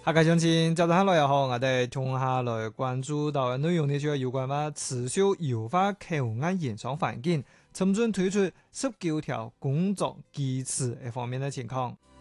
下個星期就下來又好，我哋從下來關注到嘅內容呢，就係有關話持續優化口岸營商環境，尋準推出19條工作機制呢方面嘅情況。